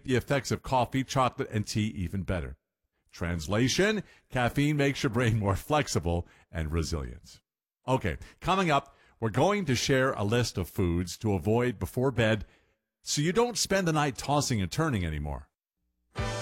make the effects of coffee, chocolate, and tea even better. Translation, caffeine makes your brain more flexible and resilient. Okay, coming up, we're going to share a list of foods to avoid before bed so you don't spend the night tossing and turning anymore.